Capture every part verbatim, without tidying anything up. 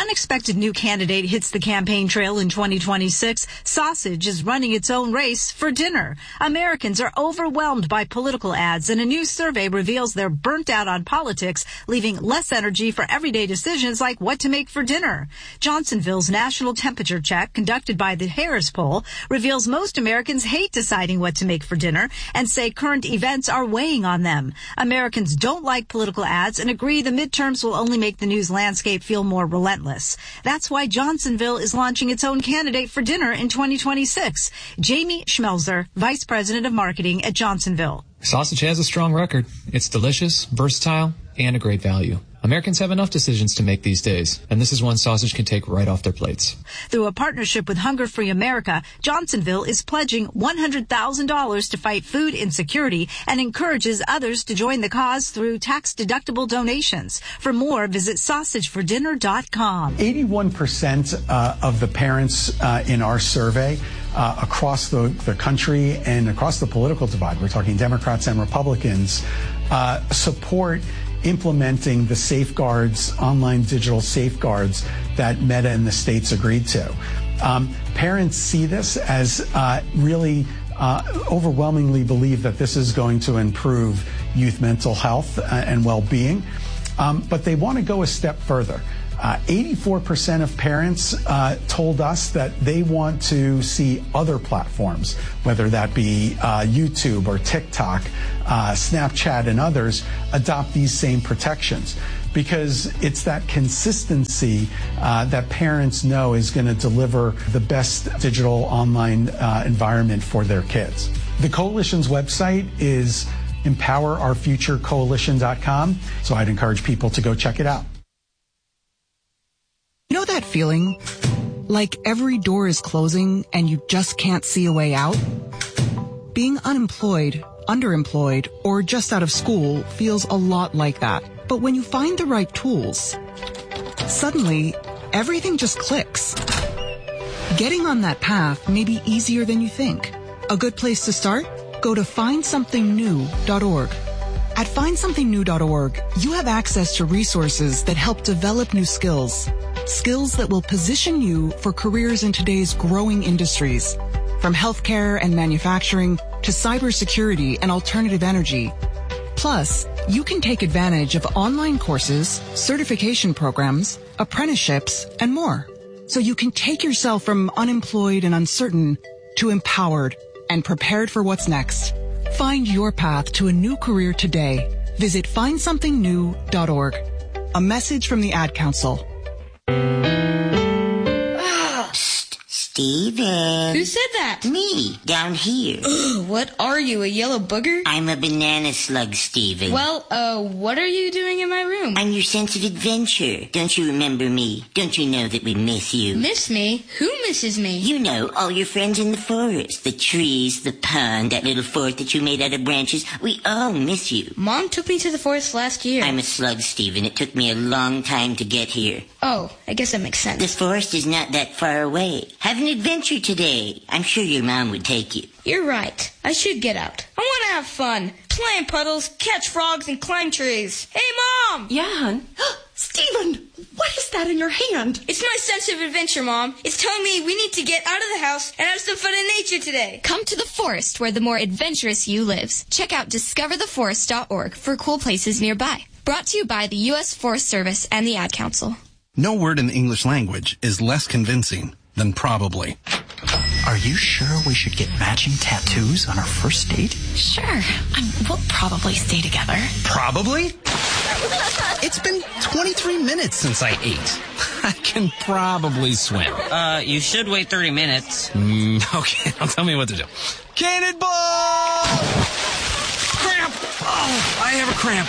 unexpected new candidate hits the campaign trail in twenty twenty-six, sausage is running its own race for dinner. Americans are overwhelmed by political ads, and a new survey reveals they're burnt out on politics, leaving less energy for everyday decisions like what to make for dinner. Johnsonville's national temperature check, conducted by the Harris Poll, reveals most Americans hate deciding what to make for dinner and say current events are weighing on them. Americans don't like political ads and agree the midterms will only make the news landscape feel more relentless. That's why Johnsonville is launching its own candidate for dinner in twenty twenty-six. Jamie Schmelzer, Vice President of Marketing at Johnsonville. Sausage has a strong record. It's delicious, versatile, and a great value. Americans have enough decisions to make these days, and this is one sausage can take right off their plates. Through a partnership with Hunger Free America, Johnsonville is pledging one hundred thousand dollars to fight food insecurity and encourages others to join the cause through tax-deductible donations. For more, visit sausage for dinner dot com. eighty-one percent uh, of the parents uh, in our survey uh, across the, the country and across the political divide, we're talking Democrats and Republicans, uh, support implementing the safeguards, online digital safeguards that Meta and the states agreed to. Um, parents see this as uh, really uh, overwhelmingly believe that this is going to improve youth mental health uh, and well-being, um, but they want to go a step further. Uh, eighty-four percent of parents uh, told us that they want to see other platforms, whether that be uh, YouTube or TikTok, uh, Snapchat, and others, adopt these same protections. Because it's that consistency uh, that parents know is going to deliver the best digital online uh, environment for their kids. The Coalition's website is empower our future coalition dot com, so I'd encourage people to go check it out. You know that feeling? Like every door is closing and you just can't see a way out? Being unemployed, underemployed, or just out of school feels a lot like that. But when you find the right tools, suddenly everything just clicks. Getting on that path may be easier than you think. A good place to start? Go to find something new dot org. At find something new dot org, you have access to resources that help develop new skills. Skills that will position you for careers in today's growing industries, from healthcare and manufacturing to cybersecurity and alternative energy. Plus, you can take advantage of online courses, certification programs, apprenticeships, and more. So you can take yourself from unemployed and uncertain to empowered and prepared for what's next. Find your path to a new career today. Visit find something new dot org. A message from the Ad Council. Steven. Who said that? Me, down here. Ugh, what are you, a yellow booger? I'm a banana slug, Steven. Well, uh, what are you doing in my room? I'm your sense of adventure. Don't you remember me? Don't you know that we miss you? Miss me? Who misses me? You know, all your friends in the forest. The trees, the pond, that little fort that you made out of branches. We all miss you. Mom took me to the forest last year. I'm a slug, Steven. It took me a long time to get here. Oh, I guess that makes sense. This forest is not that far away. Have an adventure today. I'm sure your mom would take you. You're right. I should get out. I want to have fun. Play in puddles, catch frogs, and climb trees. Hey, Mom! Yeah, hon? Steven, what is that in your hand? It's my sense of adventure, Mom. It's telling me we need to get out of the house and have some fun in nature today. Come to the forest where the more adventurous you lives. Check out discover the forest dot org for cool places nearby. Brought to you by the U S Forest Service and the Ad Council. No word in the English language is less convincing than probably. Are you sure we should get matching tattoos on our first date? Sure. Um, we'll probably stay together. Probably? It's been twenty-three minutes since I ate. I can probably swim. Uh, you should wait thirty minutes. Mm, okay, now tell me what to do. Cannonball! Cramp! Oh, I have a cramp.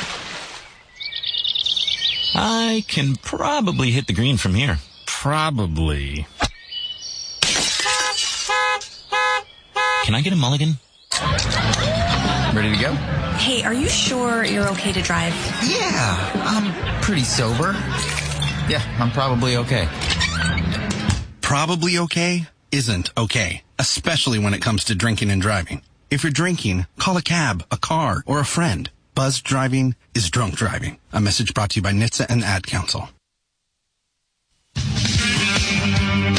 I can probably hit the green from here. Probably. Can I get a mulligan? Ready to go? Hey, are you sure you're okay to drive? Yeah, I'm pretty sober. Yeah, I'm probably okay. Probably okay isn't okay, especially when it comes to drinking and driving. If you're drinking, call a cab, a car, or a friend. Buzzed driving is drunk driving. A message brought to you by N H T S A and Ad Council.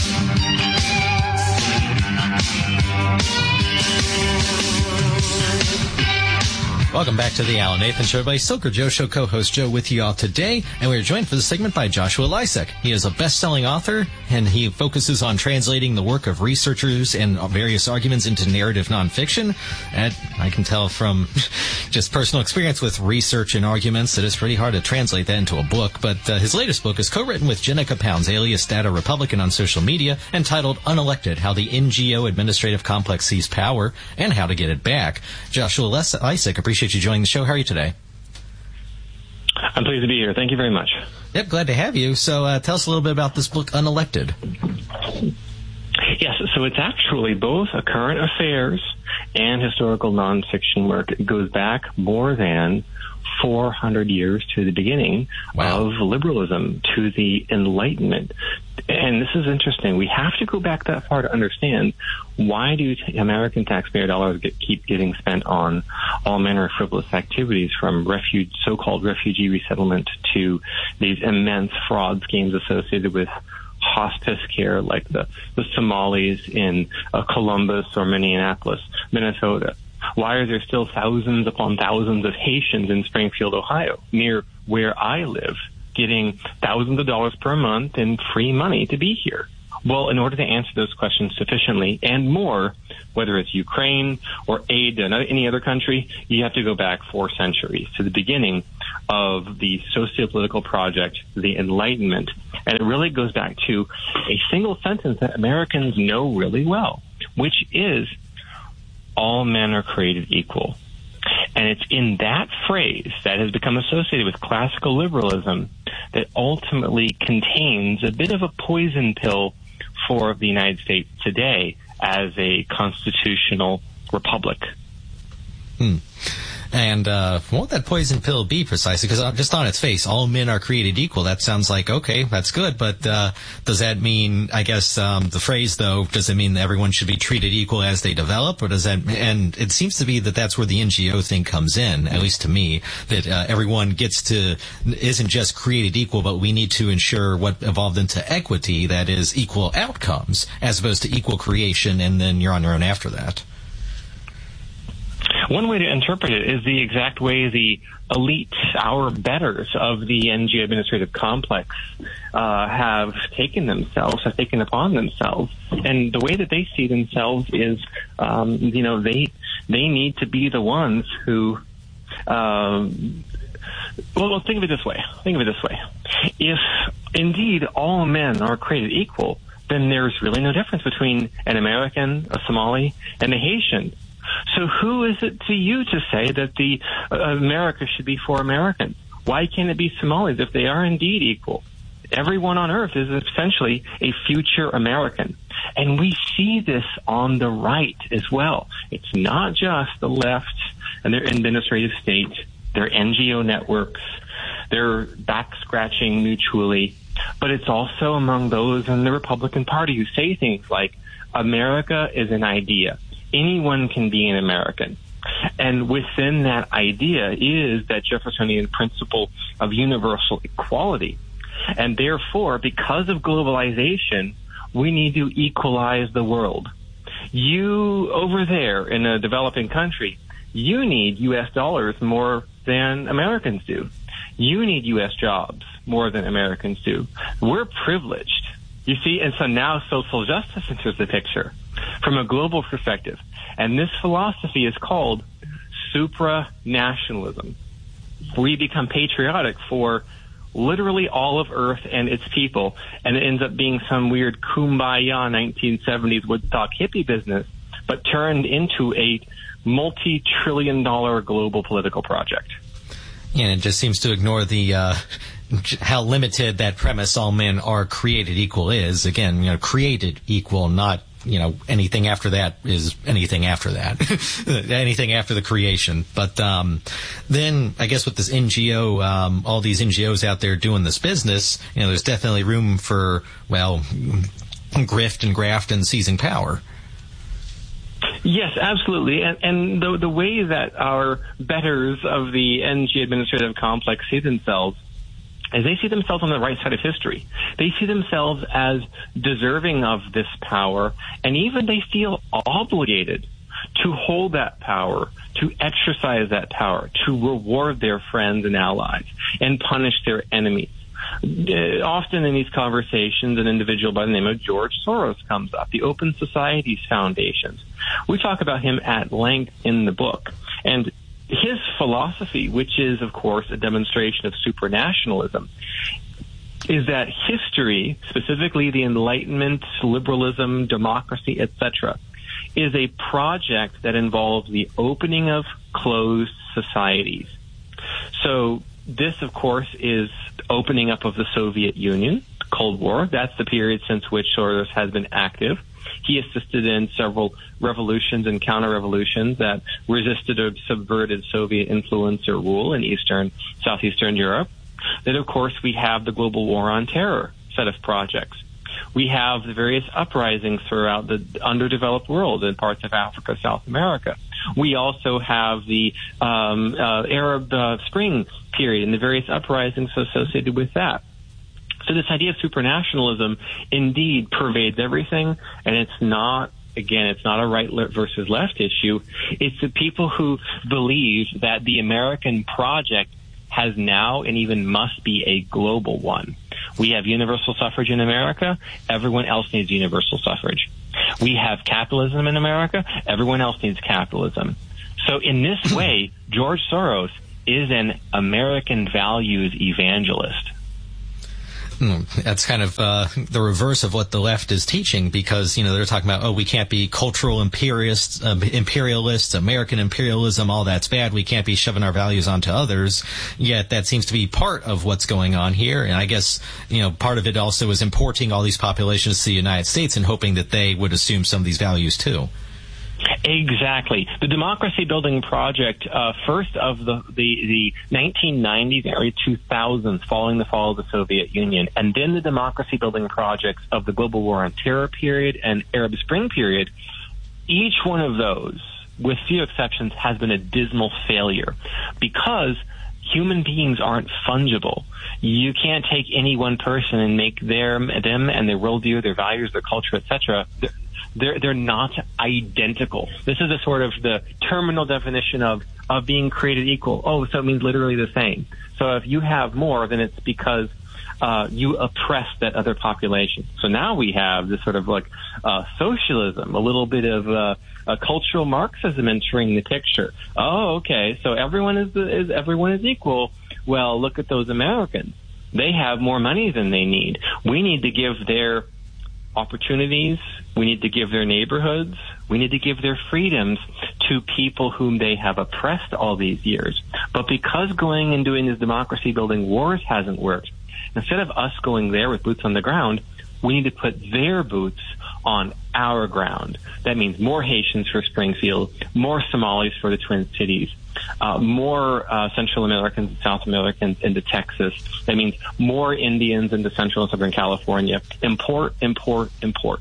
Welcome back to the Alan Nathan Show. By Silker Joe Show co-host Joe with you all today, and we are joined for this segment by Joshua Lisek. He is a best-selling author, and he focuses on translating the work of researchers and various arguments into narrative nonfiction. And I can tell from just personal experience with research and arguments that it's pretty hard to translate that into a book. But uh, his latest book is co-written with Jenica Pounds, alias Data Republican on social media, entitled Unelected: How the N G O Administrative Complex Seized Power and How to Get It Back. Joshua Lisek, appreciate you joining the show. How are you today? I'm pleased to be here. Thank you very much. Yep, glad to have you. So uh, tell us a little bit about this book, Unelected. Yes, so it's actually both a current affairs and historical nonfiction work. It goes back more than four hundred years to the beginning wow. of liberalism, to the Enlightenment. And this is interesting. We have to go back that far to understand why do American taxpayer dollars get, keep getting spent on all manner of frivolous activities, from refuge, so-called refugee resettlement to these immense fraud schemes associated with hospice care, like the, the Somalis in uh, Columbus or Minneapolis, Minnesota. Why are there still thousands upon thousands of Haitians in Springfield, Ohio, near where I live, getting thousands of dollars per month in free money to be here? Well, in order to answer those questions sufficiently and more, whether it's Ukraine or aid to any other country, you have to go back four centuries to the beginning of the socio-political project, the Enlightenment. And it really goes back to a single sentence that Americans know really well, which is, all men are created equal. And it's in that phrase that has become associated with classical liberalism that ultimately contains a bit of a poison pill for the United States today as a constitutional republic. Hmm. And uh, what would that poison pill be precisely? Because just on its face, all men are created equal. That sounds like, okay, that's good. But uh, does that mean, I guess, um, the phrase, though, does it mean that everyone should be treated equal as they develop? Or does that, and it seems to be that that's where the N G O thing comes in, at least to me, that uh, everyone gets to, isn't just created equal, but we need to ensure what evolved into equity, that is equal outcomes, as opposed to equal creation, and then you're on your own after that. One way to interpret it is the exact way the elites, our betters of the N G O administrative complex, uh, have taken themselves, have taken upon themselves. And the way that they see themselves is, um, you know, they they need to be the ones who, um, well, well, think of it this way. Think of it this way. If indeed all men are created equal, then there's really no difference between an American, a Somali, and a Haitian. So who is it to you to say that the uh, America should be for Americans? Why can't it be Somalis if they are indeed equal? Everyone on earth is essentially a future American. And we see this on the right as well. It's not just the left and their administrative state, their N G O networks, their back-scratching mutually, but it's also among those in the Republican Party who say things like, America is an idea. Anyone can be an American. And within that idea is that Jeffersonian principle of universal equality. And therefore, because of globalization, we need to equalize the world. You over there in a developing country, you need U S dollars more than Americans do. You need U S jobs more than Americans do. We're privileged. You see, and so now social justice enters the picture from a global perspective. And this philosophy is called supranationalism. We become patriotic for literally all of Earth and its people, and it ends up being some weird kumbaya nineteen seventies Woodstock hippie business, but turned into a multi-trillion dollar global political project. Yeah, and it just seems to ignore the uh, how limited that premise, all men are created equal, is. Again, you know, created equal, not, you know, anything after that is anything after that. Anything after the creation. But um, then I guess with this N G O, um, all these N G Os out there doing this business, you know, there's definitely room for, well, grift and graft and seizing power. Yes, absolutely. And, and the, the way that our betters of the N G administrative complex see themselves is they see themselves on the right side of history. They see themselves as deserving of this power, and even they feel obligated to hold that power, to exercise that power, to reward their friends and allies, and punish their enemies. Uh, often in these conversations, an individual by the name of George Soros comes up, the Open Societies Foundations. We talk about him at length in the book. And his philosophy, which is, of course, a demonstration of supranationalism, is that history, specifically the Enlightenment, liberalism, democracy, et cetera, is a project that involves the opening of closed societies. So this, of course, is opening up of the Soviet Union, Cold War. That's the period since which Soros has been active. He assisted in several revolutions and counter-revolutions that resisted or subverted Soviet influence or rule in Eastern, Southeastern Europe. Then, of course, we have the global war on terror set of projects. We have the various uprisings throughout the underdeveloped world in parts of Africa, South America. We also have the um, uh, Arab uh, Spring period and the various uprisings associated with that. So this idea of supranationalism indeed pervades everything, and it's not, again, it's not a right versus left issue. It's the people who believe that the American project has now and even must be a global one. We have universal suffrage in America. Everyone else needs universal suffrage. We have capitalism in America. Everyone else needs capitalism. So in this way, George Soros is an American values evangelist. That's kind of uh, the reverse of what the left is teaching, because, you know, they're talking about, oh, we can't be cultural imperialists, uh, imperialists, American imperialism, all that's bad. We can't be shoving our values onto others. Yet that seems to be part of what's going on here. And I guess, you know, part of it also is importing all these populations to the United States and hoping that they would assume some of these values too. Exactly. The democracy building project, uh, first of the, the, the nineteen nineties, early two thousands, following the fall of the Soviet Union, and then the democracy building projects of the global war on terror period and Arab Spring period, each one of those, with few exceptions, has been a dismal failure because human beings aren't fungible. You can't take any one person and make their, them and their worldview, their values, their culture, et cetera, They're, they're not identical. This is a sort of the terminal definition of, of being created equal. Oh, so it means literally the same. So if you have more, then it's because uh, you oppress that other population. So now we have this sort of like uh, socialism, a little bit of uh, a cultural Marxism entering the picture. Oh, okay. So everyone is, is everyone is equal. Well, look at those Americans. They have more money than they need. We need to give their opportunities, we need to give their neighborhoods, we need to give their freedoms to people whom they have oppressed all these years. But because going and doing these democracy building wars hasn't worked, instead of us going there with boots on the ground, we need to put their boots on our ground. That means more Haitians for Springfield, more Somalis for the Twin Cities, uh, more uh, Central Americans and South Americans into Texas. That means more Indians into Central and Southern California. Import, import, import.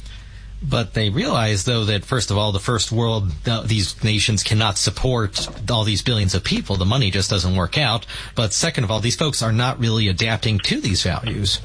But they realize, though, that first of all, the first world, uh, these nations cannot support all these billions of people. The money just doesn't work out. But second of all, these folks are not really adapting to these values.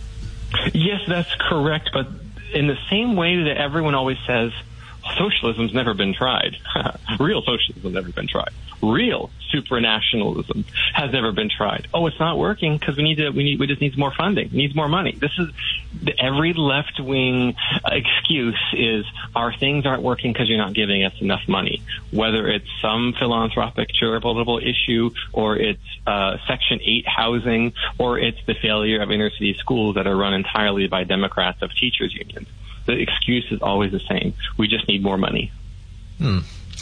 Yes, that's correct. But in the same way that everyone always says, socialism's never been tried. Real socialism has never been tried. Real supranationalism has never been tried. Oh, it's not working because we need to. We need. We just need more funding. Needs more money. This is the, every left-wing excuse is our things aren't working because you're not giving us enough money. Whether it's some philanthropic charitable issue, or it's uh, Section eight housing, or it's the failure of inner-city schools that are run entirely by Democrats of teachers' unions. The excuse is always the same. We just need more money. Hmm.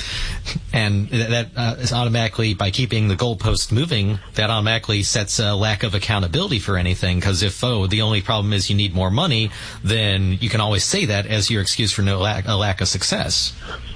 And that uh, is automatically, by keeping the goalposts moving, that automatically sets a lack of accountability for anything. Because if, oh, the only problem is you need more money, then you can always say that as your excuse for no lack, a lack of success.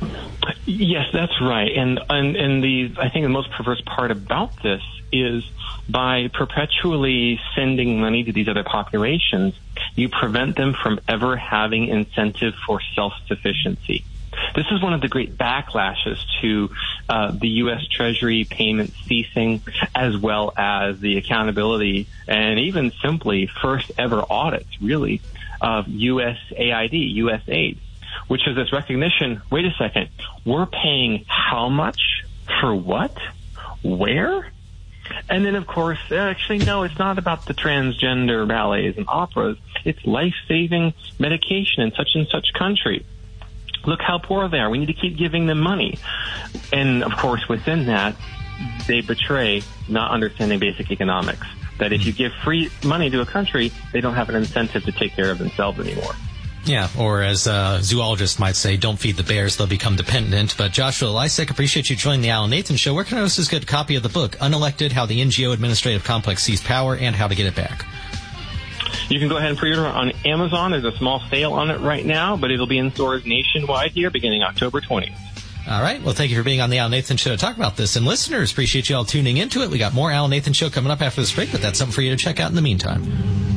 Yes, that's right. And, and, and the, I think the most perverse part about this is by perpetually sending money to these other populations, you prevent them from ever having incentive for self-sufficiency. This is one of the great backlashes to uh, the U S Treasury payments ceasing, as well as the accountability and even simply first ever audits, really, of U S A I D, U S aid, which is this recognition, wait a second, we're paying how much for what? Where? And then, of course, actually, no, it's not about the transgender ballets and operas. It's life-saving medication in such and such country. Look how poor they are. We need to keep giving them money. And, of course, within that, they betray not understanding basic economics, that if you give free money to a country, they don't have an incentive to take care of themselves anymore. Yeah, or as uh, zoologists might say, don't feed the bears, they'll become dependent. But Joshua Lisek, appreciate you joining the Alan Nathan Show. Where can our listeners get a copy of the book, Unelected, How the N G O Administrative Complex Seized Power and How to Get It Back? You can go ahead and pre-order on Amazon. There's a small sale on it right now, but it'll be in stores nationwide here beginning October twentieth. All right. Well, thank you for being on the Alan Nathan Show to talk about this. And listeners, appreciate you all tuning into it. We got more Alan Nathan Show coming up after this break, but that's something for you to check out in the meantime.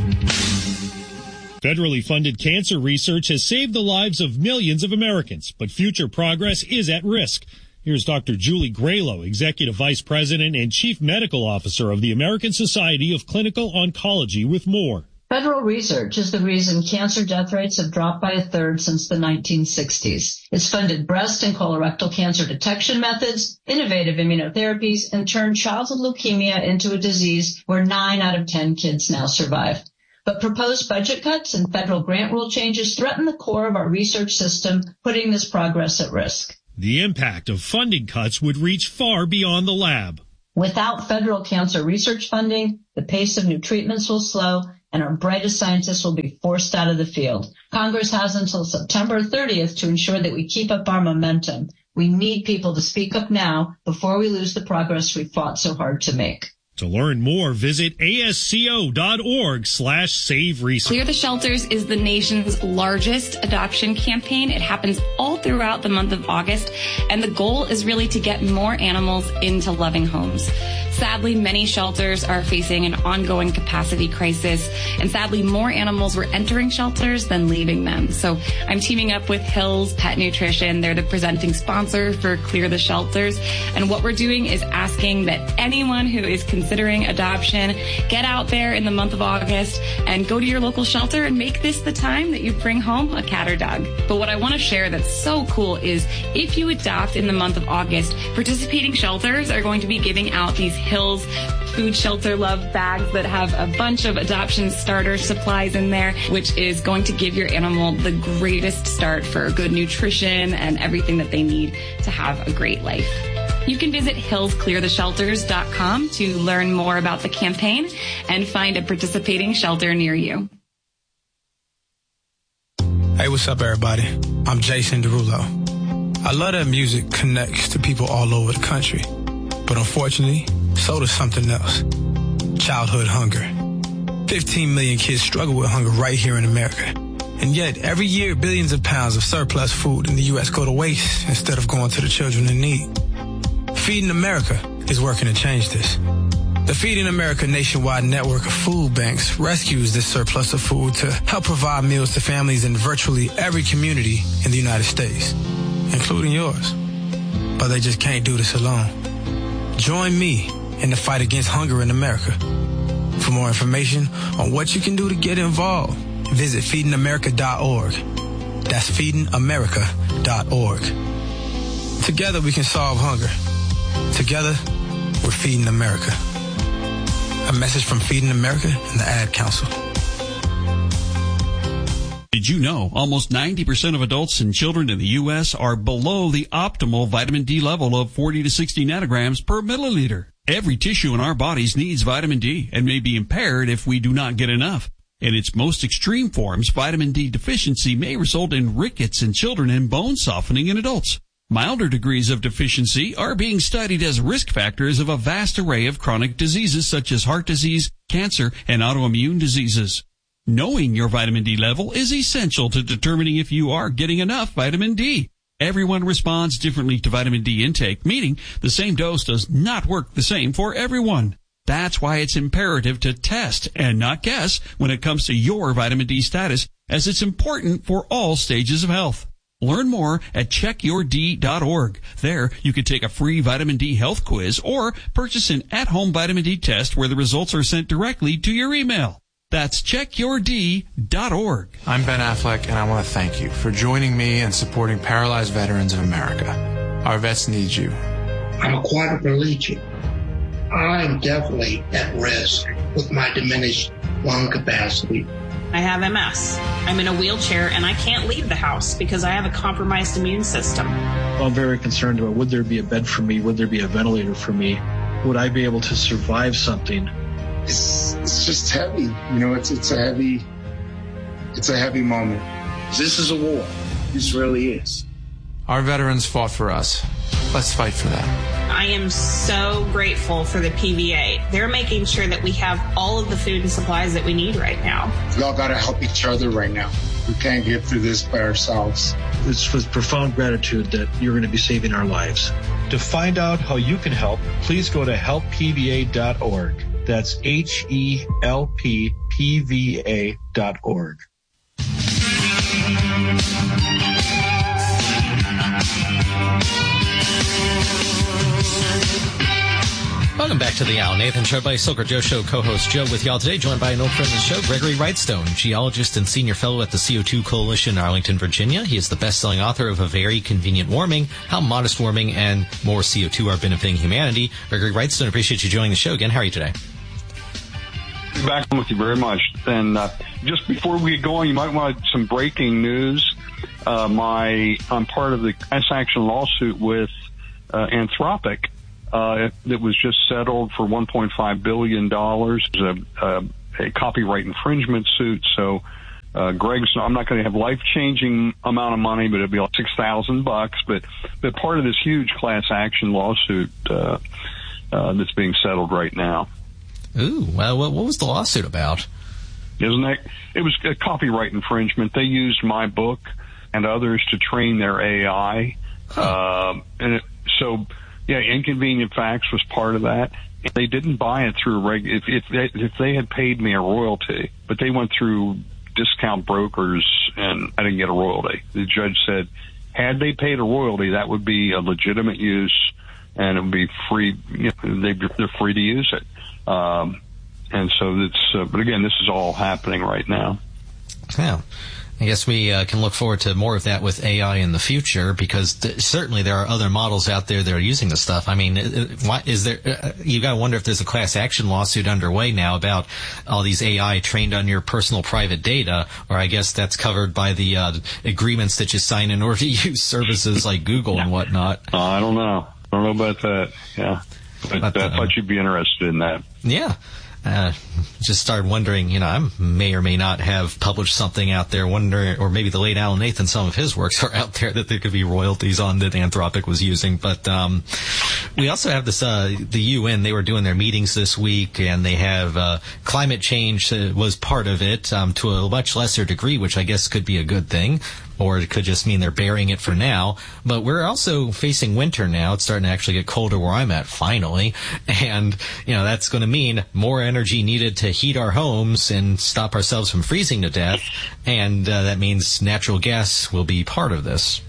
Federally funded cancer research has saved the lives of millions of Americans, but future progress is at risk. Here's Doctor Julie Graylow, Executive Vice President and Chief Medical Officer of the American Society of Clinical Oncology, with more. Federal research is the reason cancer death rates have dropped by a third since the nineteen sixties. It's funded breast and colorectal cancer detection methods, innovative immunotherapies, and turned childhood leukemia into a disease where nine out of ten kids now survive. But proposed budget cuts and federal grant rule changes threaten the core of our research system, putting this progress at risk. The impact of funding cuts would reach far beyond the lab. Without federal cancer research funding, the pace of new treatments will slow, and our brightest scientists will be forced out of the field. Congress has until September thirtieth to ensure that we keep up our momentum. We need people to speak up now before we lose the progress we fought so hard to make. To learn more, visit asco.org slash save research. Clear the Shelters is the nation's largest adoption campaign. It happens all throughout the month of August, and the goal is really to get more animals into loving homes. Sadly, many shelters are facing an ongoing capacity crisis, and sadly, more animals were entering shelters than leaving them. So I'm teaming up with Hills Pet Nutrition. They're the presenting sponsor for Clear the Shelters, and what we're doing is asking that anyone who is considering adoption get out there in the month of August and go to your local shelter and make this the time that you bring home a cat or dog. But what I want to share that's so cool is if you adopt in the month of August, participating shelters are going to be giving out these Hills Food Shelter Love bags that have a bunch of adoption starter supplies in there, which is going to give your animal the greatest start for good nutrition and everything that they need to have a great life. You can visit hills clear the shelters dot com to learn more about the campaign and find a participating shelter near you. Hey, what's up, everybody? I'm Jason Derulo. I love that music connects to people all over the country. But unfortunately, so does something else. Childhood hunger. fifteen million kids struggle with hunger right here in America. And yet, every year, billions of pounds of surplus food in the U S go to waste instead of going to the children in need. Feeding America is working to change this. The Feeding America nationwide network of food banks rescues this surplus of food to help provide meals to families in virtually every community in the United States, including yours. But they just can't do this alone. Join me in the fight against hunger in America. For more information on what you can do to get involved, visit feeding america dot org. That's feeding america dot org. Together we can solve hunger. Together, we're Feeding America. A message from Feeding America and the Ad Council. Did you know almost ninety percent of adults and children in the U S are below the optimal vitamin D level of forty to sixty nanograms per milliliter? Every tissue in our bodies needs vitamin D and may be impaired if we do not get enough. In its most extreme forms, vitamin D deficiency may result in rickets in children and bone softening in adults. Milder degrees of deficiency are being studied as risk factors of a vast array of chronic diseases such as heart disease, cancer, and autoimmune diseases. Knowing your vitamin D level is essential to determining if you are getting enough vitamin D. Everyone responds differently to vitamin D intake, meaning the same dose does not work the same for everyone. That's why it's imperative to test and not guess when it comes to your vitamin D status, as it's important for all stages of health. Learn more at check your d dot org. There, you can take a free vitamin D health quiz or purchase an at-home vitamin D test where the results are sent directly to your email. That's check your d dot org. I'm Ben Affleck, and I want to thank you for joining me and supporting Paralyzed Veterans of America. Our vets need you. I'm a quadriplegic. I'm definitely at risk with my diminished lung capacity. I have M S. I'm in a wheelchair and I can't leave the house because I have a compromised immune system. I'm very concerned about would there be a bed for me? Would there be a ventilator for me? Would I be able to survive something? It's, it's just heavy. You know, it's it's a heavy, it's a heavy moment. This is a war. This really is. Our veterans fought for us. Let's fight for them. I am so grateful for the P V A. They're making sure that we have all of the food and supplies that we need right now. We all got to help each other right now. We can't get through this by ourselves. It's with profound gratitude that you're going to be saving our lives. To find out how you can help, please go to help P V A dot org. That's H E L P P V A dot org. Welcome back to the Al Nathan Show by Silker Joe Show. Co-host Joe with y'all today, joined by an old friend of the show, Gregory Wrightstone, geologist and senior fellow at the C O two Coalition in Arlington, Virginia. He is the best-selling author of A Very Convenient Warming, How Modest Warming and More C O two Are Benefiting Humanity. Gregory Wrightstone, appreciate you joining the show again. How are you today? Back with you very much. And uh, just before we get going, you might want some breaking news. Uh, my I'm part of the class action lawsuit with uh, Anthropic. Uh, that was just settled for one point five billion dollars. It was a, a, a copyright infringement suit. So, uh, Greg's, I'm not going to have life-changing amount of money, but it'll be like six thousand bucks. But, but part of this huge class action lawsuit, uh, uh, that's being settled right now. Ooh, well, what was the lawsuit about? Isn't that, it was a copyright infringement. They used my book and others to train their A I. Huh. Uh, and it, so, Yeah, Inconvenient Facts was part of that. They didn't buy it through a reg. If, if, they, if they had paid me a royalty, but they went through discount brokers and I didn't get a royalty. The judge said, had they paid a royalty, that would be a legitimate use and it would be free. You know, they, they're free to use it. Um, and so it's. Uh, but again, this is all happening right now. Yeah. I guess we uh, can look forward to more of that with A I in the future because th- certainly there are other models out there that are using the stuff. I mean, is there? Uh, you got to wonder if there's a class action lawsuit underway now about all these A I trained on your personal private data, or I guess that's covered by the uh, agreements that you sign in order to use services like Google and whatnot. Uh, I don't know. I don't know about that. Yeah, but, but uh, I thought you'd be interested in that. Yeah. Uh, just started wondering, you know, I may or may not have published something out there, wonder, or maybe the late Alan Nathan, some of his works are out there that there could be royalties on that Anthropic was using. But um, we also have this, uh, the U N, they were doing their meetings this week, and they have uh, climate change uh, was part of it um, to a much lesser degree, which I guess could be a good thing. Or it could just mean they're burying it for now. But we're also facing winter now. It's starting to actually get colder where I'm at, finally. And, you know, that's going to mean more energy needed to heat our homes and stop ourselves from freezing to death. And uh, that means natural gas will be part of this.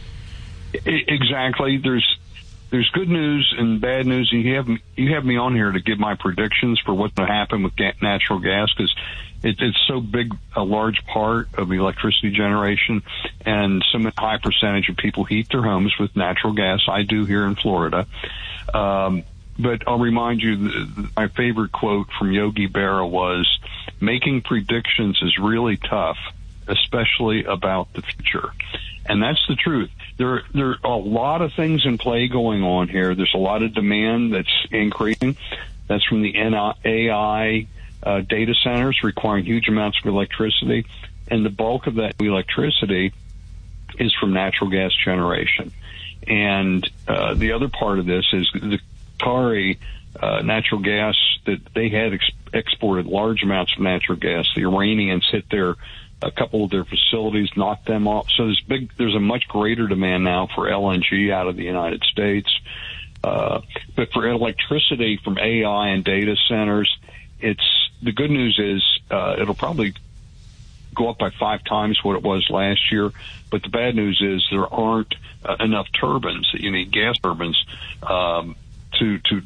Exactly. There's there's good news and bad news. You have you have me on here to give my predictions for what's going to happen with ga- natural gas because it, it's so big, a large part of electricity generation, and some high percentage of people heat their homes with natural gas. I do here in Florida. Um, but I'll remind you, that my favorite quote from Yogi Berra was, making predictions is really tough, especially about the future. And that's the truth. There, there are a lot of things in play going on here. There's a lot of demand that's increasing. That's from the A I uh, data centers requiring huge amounts of electricity. And the bulk of that electricity is from natural gas generation. And uh, the other part of this is the Qatari uh, natural gas that they had ex- exported large amounts of natural gas. The Iranians hit their a couple of their facilities, knocked them off. So there's big, there's a much greater demand now for L N G out of the United States. Uh, but for electricity from A I and data centers, it's, the good news is, uh, it'll probably go up by five times what it was last year. But the bad news is there aren't uh, enough turbines. You need gas turbines um, to to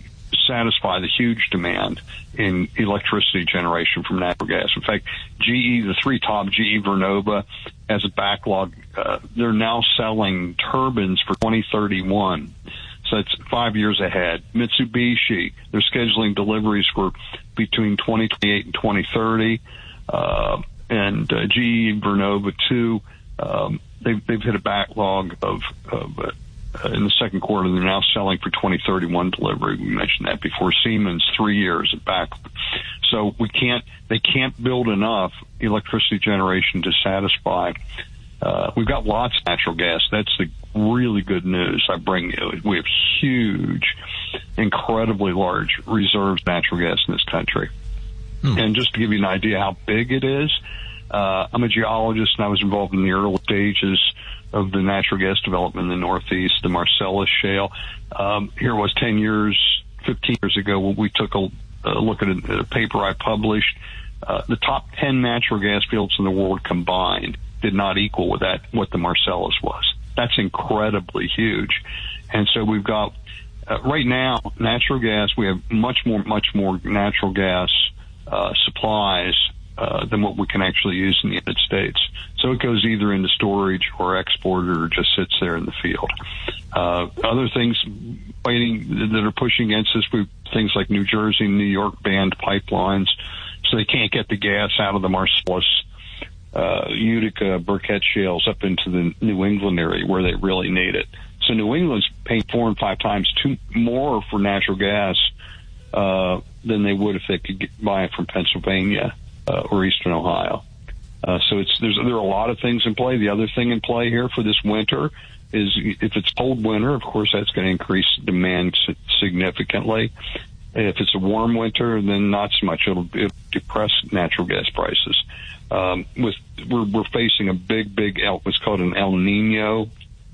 satisfy the huge demand in electricity generation from natural gas. In fact, G E, the three top, G E Vernova, has a backlog. Uh, they're now selling turbines for twenty thirty-one. So it's five years ahead. Mitsubishi, they're scheduling deliveries for between twenty twenty-eight and twenty thirty. Uh, and uh, G E Vernova, too, um, they've, they've hit a backlog of, of uh, in the second quarter. They're now selling for twenty thirty-one delivery. We mentioned that before. Siemens, three years of backlog. So we can't, they can't build enough electricity generation to satisfy. Uh, we've got lots of natural gas. That's the really good news I bring you. We have huge, incredibly large reserves of natural gas in this country. Hmm. And just to give you an idea how big it is, uh, I'm a geologist and I was involved in the early stages of the natural gas development in the Northeast, the Marcellus Shale. Um, here was ten years, fifteen years ago when we took a, a look at a, at a paper I published. Uh, the top ten natural gas fields in the world combined did not equal what that what the Marcellus was. That's incredibly huge. And so we've got, uh, right now, natural gas, we have much more, much more natural gas uh, supplies uh, than what we can actually use in the United States. So it goes either into storage or exported or just sits there in the field. Uh, other things fighting that are pushing against us, we things like New Jersey and New York banned pipelines, so they can't get the gas out of the Marcellus, uh, Utica, Burkett shales up into the New England area where they really need it. So New England's paying four and five times two more for natural gas uh, than they would if they could get, buy it from Pennsylvania uh, or Eastern Ohio. Uh, so it's there's there are a lot of things in play. The other thing in play here for this winter is if it's cold winter, of course, that's going to increase demand significantly. If it's a warm winter, then not so much. It'll, it'll depress natural gas prices. Um, with we're, we're facing a big, big El, what's called an El Nino,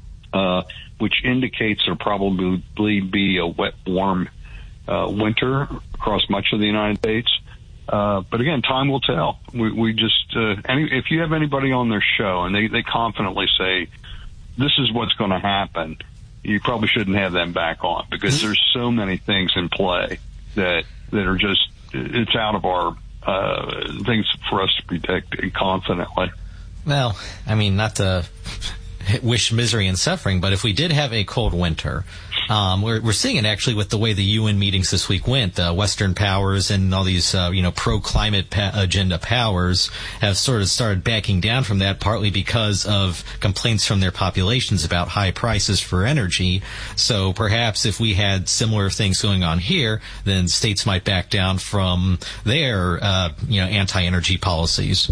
uh, which indicates there'll probably be a wet, warm uh, winter across much of the United States. Uh, but again, time will tell. We, we just, uh, any, if you have anybody on their show and they, they confidently say, this is what's going to happen, you probably shouldn't have them back on because there's so many things in play that, that are just, it's out of our, uh, things for us to predict confidently. Well, I mean, not to wish misery and suffering, but if we did have a cold winter, um, we're, we're seeing it actually with the way the U N meetings this week went. The Western powers and all these, uh, you know, pro-climate pa- agenda powers have sort of started backing down from that, partly because of complaints from their populations about high prices for energy. So perhaps if we had similar things going on here, then states might back down from their, uh, you know, anti-energy policies.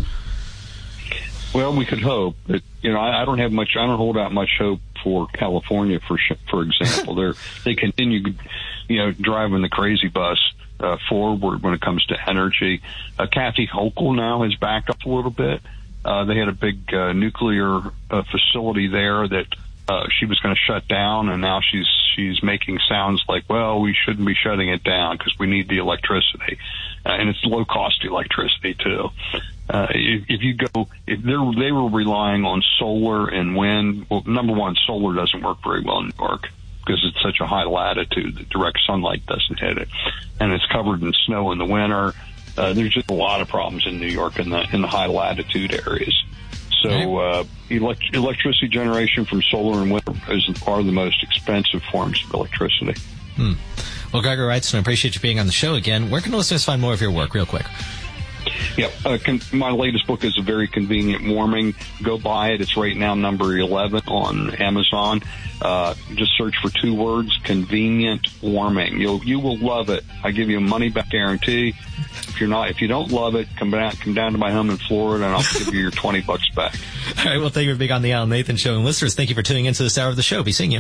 Well, we could hope. But, you know, I, I don't have much. I don't hold out much hope for California, for for example. They're they continue, you know, driving the crazy bus uh, forward when it comes to energy. Uh, Kathy Hochul now has backed up a little bit. Uh, they had a big uh, nuclear uh, facility there that uh, she was going to shut down, and now she's she's making sounds like, well, we shouldn't be shutting it down because we need the electricity, uh, and it's low cost electricity too. Uh, if, if you go, if they're, they were relying on solar and wind, well, number one, solar doesn't work very well in New York because it's such a high latitude that direct sunlight doesn't hit it. And it's covered in snow in the winter. Uh, there's just a lot of problems in New York in the, in the high latitude areas. So, uh, elect- electricity generation from solar and wind is part of the most expensive forms of electricity. Hmm. Well, Gregor Wrightson, I appreciate you being on the show again. Where can listeners find more of your work real quick? Yep. Uh, con- my latest book is A Very Convenient Warming. Go buy it. It's right now number eleven on Amazon. Uh, just search for two words, convenient warming. You'll, you will love it. I give you a money back guarantee. If you're not, if you don't love it, come down, come down to my home in Florida and I'll give you your twenty bucks back. All right. Well, thank you for being on the Al Nathan Show. And listeners, thank you for tuning into this hour of the show. Be seeing you.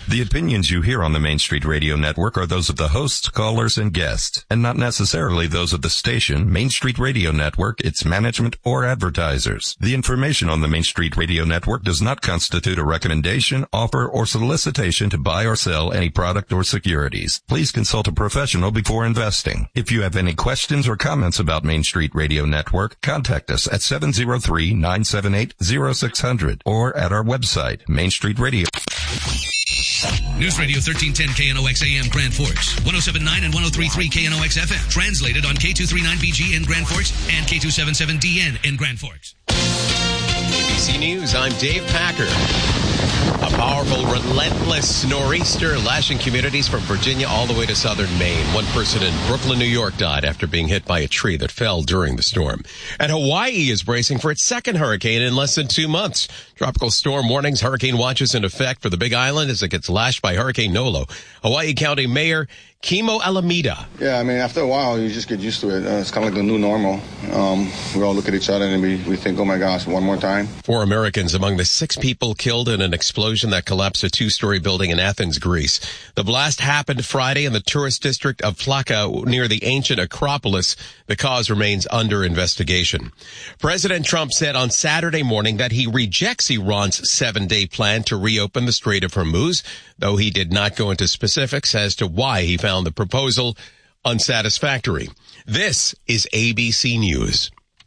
The opinions you hear on the Main Street Radio Network are those of the hosts, callers, and guests, and not necessarily those of the station, Main Street Radio Network, its management, or advertisers. The information on the Main Street Radio Network does not constitute a recommendation, offer, or solicitation to buy or sell any product or securities. Please consult a professional before investing. If you have any questions or comments about Main Street Radio Network, contact us at seven oh three, nine seven eight, oh six hundred or at our website, Main Street Radio. News Radio thirteen ten K N O X A M Grand Forks, one oh seven point nine and one oh three point three K N O X F M. Translated on K two thirty-nine B G in Grand Forks and K two seventy-seven D N in Grand Forks. A B C News, I'm Dave Packer. A powerful, relentless nor'easter lashing communities from Virginia all the way to southern Maine. One person in Brooklyn, New York died after being hit by a tree that fell during the storm. And Hawaii is bracing for its second hurricane in less than two months. Tropical storm warnings, hurricane watches in effect for the Big Island as it gets lashed by Hurricane Nolo. Hawaii County Mayor Kimo Alameda. Yeah, I mean, after a while, you just get used to it. Uh, it's kind of like the new normal. Um, we all look at each other and we, we think, oh my gosh, one more time. Four Americans among the six people killed in an explosion that collapsed a two-story building in Athens, Greece. The blast happened Friday in the tourist district of Plaka near the ancient Acropolis. The cause remains under investigation. President Trump said on Saturday morning that he rejects Iran's seven-day plan to reopen the Strait of Hormuz, though he did not go into specifics as to why he found the proposal unsatisfactory. This is A B C News.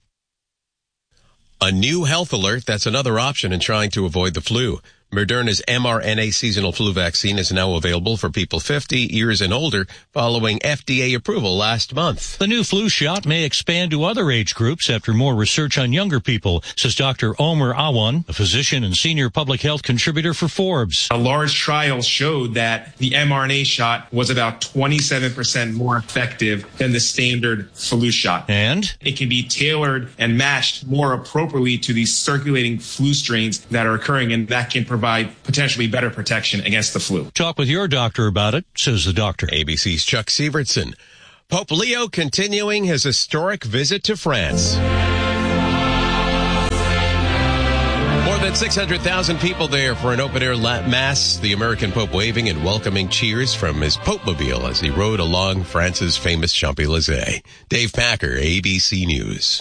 A new health alert, that's another option in trying to avoid the flu. Moderna's mRNA seasonal flu vaccine is now available for people fifty years and older following F D A approval last month. The new flu shot may expand to other age groups after more research on younger people, says Doctor Omer Awan, a physician and senior public health contributor for Forbes. A large trial showed that the mRNA shot was about twenty-seven percent more effective than the standard flu shot. And? It can be tailored and matched more appropriately to these circulating flu strains that are occurring, and that can provide potentially better protection against the flu. Talk with your doctor about it, says the doctor. A B C's Chuck Sievertson. Pope Leo continuing his historic visit to France. More than six hundred thousand people there for an open-air mass, the American Pope waving and welcoming cheers from his Pope-mobile as he rode along France's famous Champs-Élysées. Dave Packer, A B C News.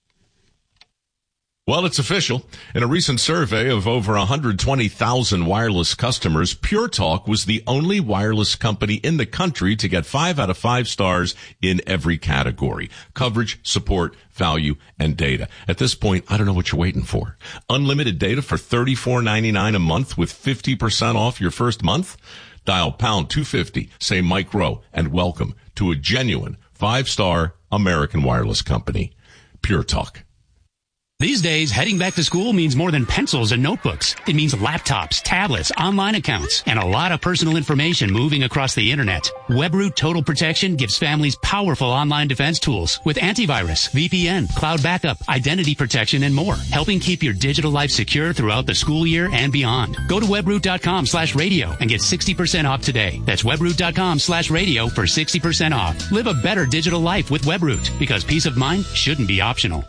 Well, it's official. In a recent survey of over one hundred twenty thousand wireless customers, Pure Talk was the only wireless company in the country to get five out of five stars in every category: coverage, support, value, and data. At this point, I don't know what you're waiting for. Unlimited data for thirty-four ninety-nine a month with fifty percent off your first month? Dial pound two fifty, say Mike Rowe, and welcome to a genuine five-star American wireless company. Pure Talk. These days, heading back to school means more than pencils and notebooks. It means laptops, tablets, online accounts, and a lot of personal information moving across the internet. WebRoot Total Protection gives families powerful online defense tools with antivirus, V P N, cloud backup, identity protection, and more, helping keep your digital life secure throughout the school year and beyond. Go to webroot.com slash radio and get sixty percent off today. That's webroot.com slash radio for sixty percent off. Live a better digital life with WebRoot, because peace of mind shouldn't be optional.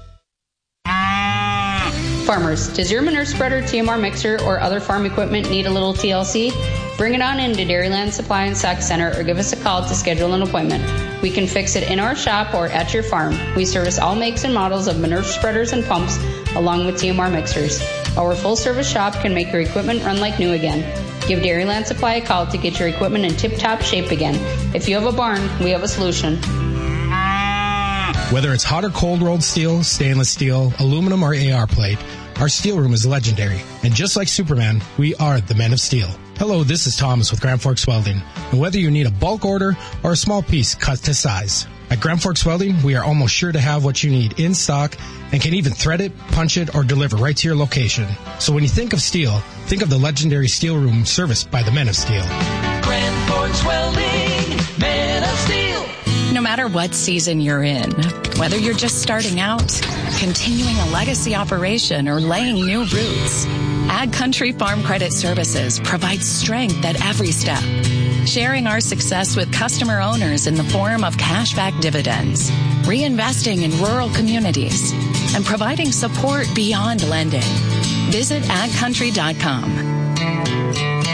Farmers, does your manure spreader, T M R mixer, or other farm equipment need a little T L C? Bring it on into Dairyland Supply and Stock Center or give us a call to schedule an appointment. We can fix it in our shop or at your farm. We service all makes and models of manure spreaders and pumps along with T M R mixers. Our full-service shop can make your equipment run like new again. Give Dairyland Supply a call to get your equipment in tip-top shape again. If you have a barn, we have a solution. Whether it's hot or cold rolled steel, stainless steel, aluminum, or A R plate, our steel room is legendary. And just like Superman, we are the men of steel. Hello, this is Thomas with Grand Forks Welding. And whether you need a bulk order or a small piece cut to size, at Grand Forks Welding, we are almost sure to have what you need in stock and can even thread it, punch it, or deliver right to your location. So when you think of steel, think of the legendary steel room serviced by the men of steel. Grand Forks Welding, men of steel. No matter what season you're in, whether you're just starting out, continuing a legacy operation, or laying new roots, Ag Country Farm Credit Services provides strength at every step, sharing our success with customer owners in the form of cashback dividends, reinvesting in rural communities, and providing support beyond lending. Visit ag country dot com.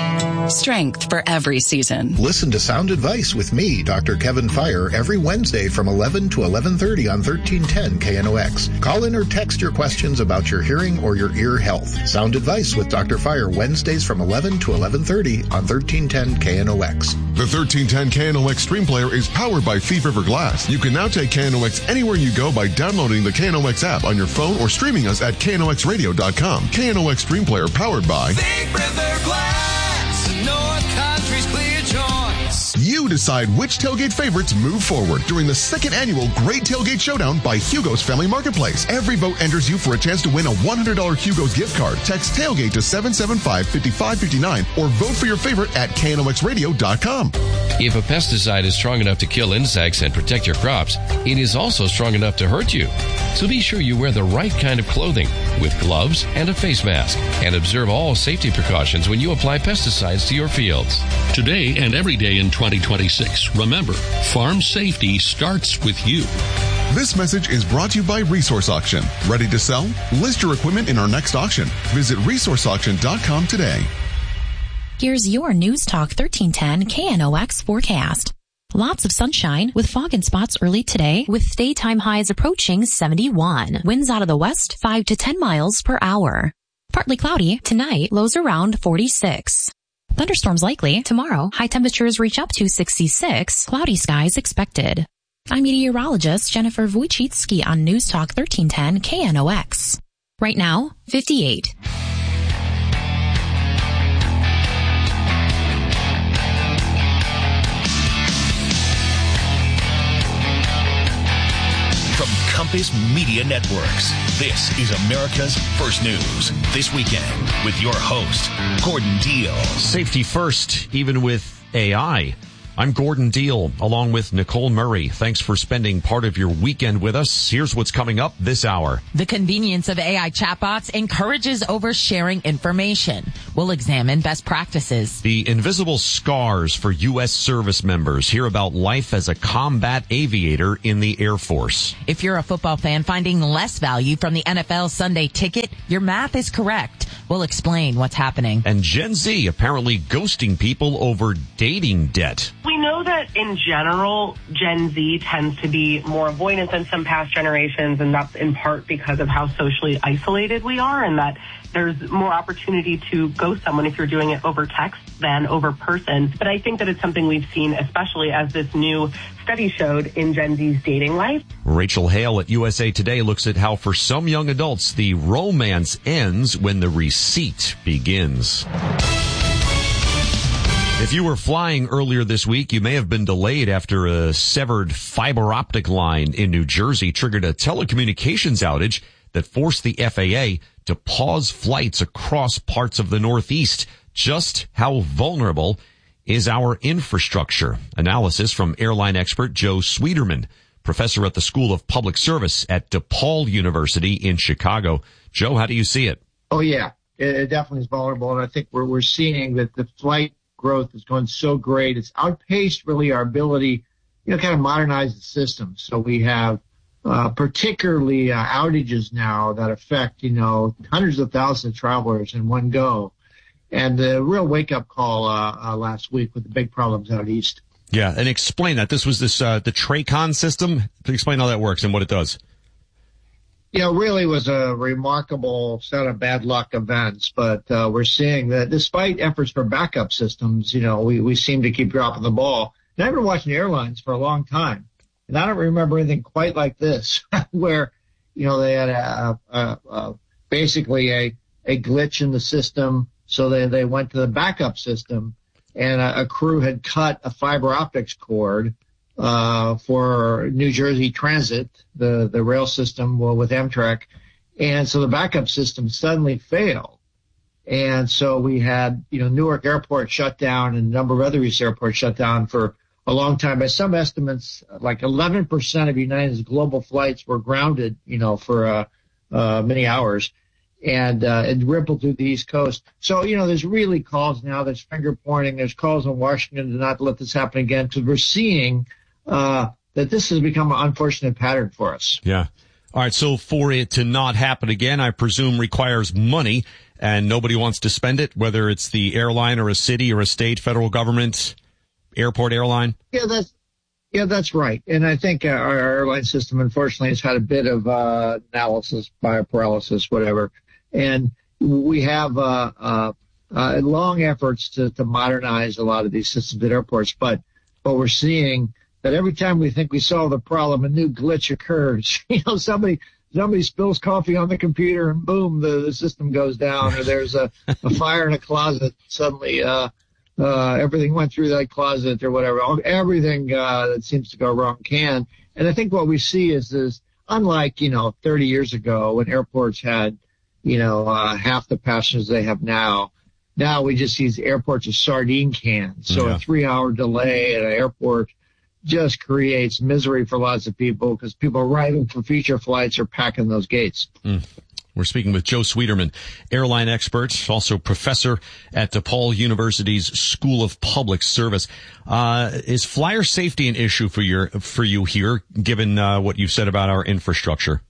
Strength for every season. Listen to Sound Advice with me, Doctor Kevin Fire, every Wednesday from eleven to eleven thirty on thirteen ten K N O X. Call in or text your questions about your hearing or your ear health. Sound Advice with Doctor Fire, Wednesdays from eleven to eleven thirty on thirteen ten K N O X. The thirteen ten K N O X Stream Player is powered by Thief River Glass. You can now take K N O X anywhere you go by downloading the K N O X app on your phone or streaming us at K N O X radio dot com. K N O X Stream Player powered by Thief River Glass, North Country's clear choice. You decide which tailgate favorites move forward during the second annual Great Tailgate Showdown by Hugo's Family Marketplace. Every vote enters you for a chance to win a one hundred dollars Hugo's gift card. Text tailgate to seven seven five, five five five nine or vote for your favorite at K N O X radio dot com. If a pesticide is strong enough to kill insects and protect your crops, it is also strong enough to hurt you. So be sure you wear the right kind of clothing with gloves and a face mask, and observe all safety precautions when you apply pesticides to your fields. Today and every day in twenty twenty-six, remember, farm safety starts with you. This message is brought to you by Resource Auction. Ready to sell? List your equipment in our next auction. Visit resource auction dot com today. Here's your News Talk thirteen ten K N O X forecast. Lots of sunshine with fog and spots early today with daytime highs approaching seventy-one. Winds out of the west five to ten miles per hour. Partly cloudy tonight, lows around forty-six. Thunderstorms likely tomorrow. High temperatures reach up to sixty-six. Cloudy skies expected. I'm meteorologist Jennifer Wojcicki on News Talk thirteen ten K N O X. Right now, fifty-eight. From Compass Media Networks, this is America's First News. This weekend with your host, Gordon Deal. Safety first, even with A I. I'm Gordon Deal, along with Nicole Murray. Thanks for spending part of your weekend with us. Here's what's coming up this hour. The convenience of A I chatbots encourages oversharing information. We'll examine best practices. The invisible scars for U S service members. Hear about life as a combat aviator in the Air Force. If you're a football fan finding less value from the N F L Sunday ticket, your math is correct. We'll explain what's happening. And Gen Z apparently ghosting people over dating debt. We know that in general, Gen Z tends to be more avoidant than some past generations, and that's in part because of how socially isolated we are, and that there's more opportunity to ghost someone if you're doing it over text than over person. But I think that it's something we've seen, especially as this new study showed in Gen Z's dating life. Rachel Hale at U S A Today looks at how for some young adults, the romance ends when the receipt begins. If you were flying earlier this week, you may have been delayed after a severed fiber optic line in New Jersey triggered a telecommunications outage that forced the F A A to pause flights across parts of the Northeast. Just how vulnerable is our infrastructure? Analysis from airline expert Joe Sweeterman, professor at the School of Public Service at DePaul University in Chicago. Joe, how do you see it? Oh, yeah, it, it definitely is vulnerable. And I think we're, we're seeing that the flight growth is going so great. It's outpaced really our ability, you know, kind of modernize the system. So we have uh, particularly uh, outages now that affect, you know, hundreds of thousands of travelers in one go. And the real wake-up call uh, uh, last week with the big problems out east. Yeah, and explain that. This was this uh, the Tracon system. Explain how that works and what it does. You know, really was a remarkable set of bad luck events, but uh, we're seeing that despite efforts for backup systems, you know, we, we seem to keep dropping the ball. And I've been watching airlines for a long time, and I don't remember anything quite like this, where, you know, they had a, a, a basically a, a glitch in the system, so they, they went to the backup system, and a, a crew had cut a fiber optics cord Uh, for New Jersey Transit, the, the rail system well, with Amtrak. And so the backup system suddenly failed. And so we had, you know, Newark Airport shut down and a number of other East airports shut down for a long time. By some estimates, like eleven percent of United's global flights were grounded, you know, for uh, uh, many hours. And uh, it rippled through the East Coast. So, you know, there's really calls now. There's finger pointing. There's calls in Washington to not let this happen again because we're seeing Uh, that this has become an unfortunate pattern for us. Yeah. All right, so for it to not happen again, I presume requires money, and nobody wants to spend it, whether it's the airline or a city or a state, federal government, airport airline? Yeah, that's yeah, that's right. And I think our, our airline system, unfortunately, has had a bit of uh, analysis, bioparalysis, whatever. And we have uh, uh, uh, long efforts to, to modernize a lot of these systems at airports, but what we're seeing that every time we think we solve the problem, a new glitch occurs. You know, somebody somebody spills coffee on the computer, and boom, the, the system goes down. Or there's a, a fire in a closet. Suddenly, uh, uh, everything went through that closet or whatever. Everything uh, that seems to go wrong can. And I think what we see is this, unlike, you know, thirty years ago when airports had, you know, uh, half the passengers they have now. Now we just see these airports as sardine cans. So yeah. A three-hour delay at an airport just creates misery for lots of people because people arriving for feature flights are packing those gates. Mm. We're speaking with Joe Sweeterman, airline expert, also professor at DePaul University's School of Public Service. Uh, is flyer safety an issue for your for you here, given uh, what you've said about our infrastructure?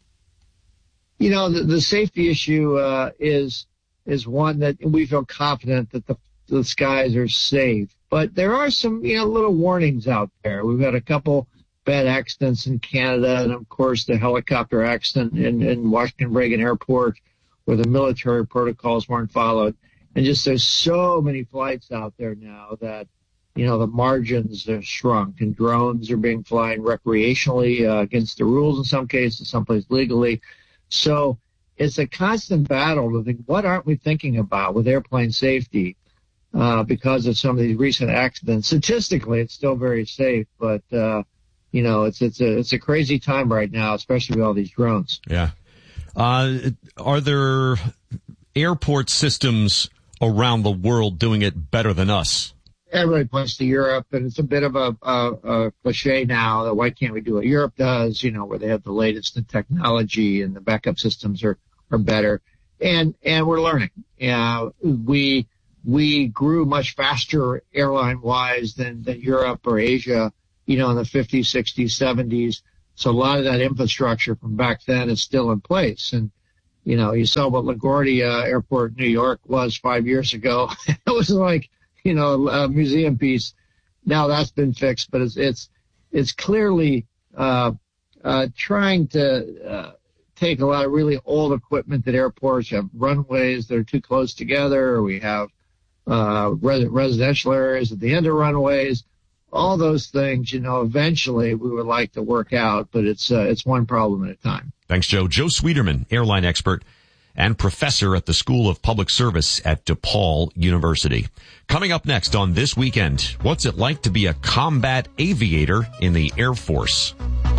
You know, the, the safety issue uh, is is one that we feel confident that the the skies are safe. But there are some, you know, little warnings out there. We've had a couple bad accidents in Canada, and of course the helicopter accident in, in Washington Reagan Airport where the military protocols weren't followed. And just there's so many flights out there now that, you know, the margins are shrunk, and drones are being flying recreationally uh, against the rules in some cases, someplace legally. So it's a constant battle to think, what aren't we thinking about with airplane safety? Uh, because of some of these recent accidents. Statistically, it's still very safe, but, uh, you know, it's, it's a, it's a crazy time right now, especially with all these drones. Yeah. Uh, are there airport systems around the world doing it better than us? Everybody points to Europe, and it's a bit of a, a, a cliche now that why can't we do what Europe does, you know, where they have the latest in technology and the backup systems are, are better. And, and we're learning. Uh, we, We grew much faster airline-wise than, than Europe or Asia, you know, in the fifties, sixties, seventies. So a lot of that infrastructure from back then is still in place. And, you know, you saw what LaGuardia Airport, New York was five years ago. It was like, you know, a museum piece. Now that's been fixed, but it's, it's, it's clearly, uh, uh, trying to, uh, take a lot of really old equipment at airports. You have runways that are too close together, or we have uh, res- residential areas at the end of runways, all those things, you know, eventually we would like to work out, but it's, uh, it's one problem at a time. Thanks, Joe. Joe Sweeterman, airline expert and professor at the School of Public Service at DePaul University. Coming up next on This Weekend, what's it like to be a combat aviator in the Air Force?